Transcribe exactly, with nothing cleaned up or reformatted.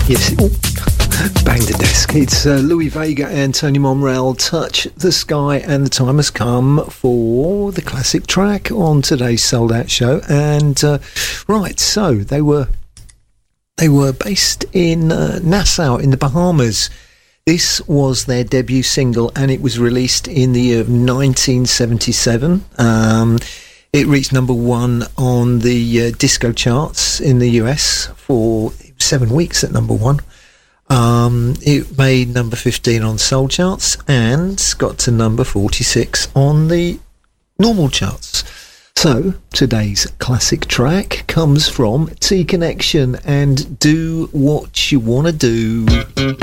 Yes, oh, banged the desk. It's uh, Louis Vega and Tony Monreal, Touch the Sky, and the time has come for the classic track on today's Sold Out show. And uh, right, so they were they were based in uh, Nassau in the Bahamas. This was their debut single, and it was released in the year of nineteen seventy-seven. Um, it reached number one on the uh, disco charts in the U S for seven weeks at number one. Um, it made number fifteen on soul charts and got to number forty-six on the normal charts. So today's classic track comes from T-Connection and Do What You Wanna Do.